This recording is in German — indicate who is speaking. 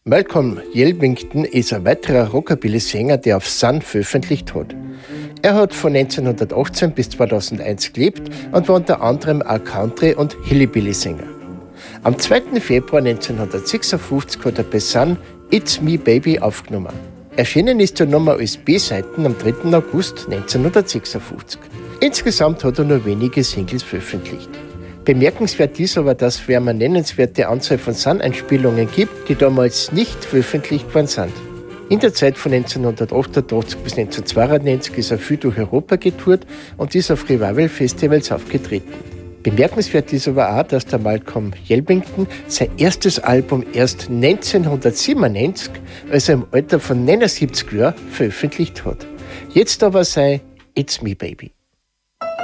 Speaker 1: Malcolm Yelvington ist ein weiterer Rockabilly-Sänger, der auf Sun veröffentlicht hat. Er hat von 1918 bis 2001 gelebt und war unter anderem auch Country- und Hillbilly-Sänger. Am 2. Februar 1956 hat er bei Sun It's Me Baby aufgenommen. Erschienen ist der Nummer als B-Seiten am 3. August 1956. Insgesamt hat er nur wenige Singles veröffentlicht. Bemerkenswert ist aber, dass es eine nennenswerte Anzahl von Sun-Einspielungen gibt, die damals nicht veröffentlicht worden sind. In der Zeit von 1988 bis 1992 ist er viel durch Europa getourt und ist auf Revival-Festivals aufgetreten. Bemerkenswert ist aber auch, dass der Malcolm Yelvington sein erstes Album erst 1997, also im Alter von 79 Jahren, veröffentlicht hat. Jetzt aber sein It's Me Baby.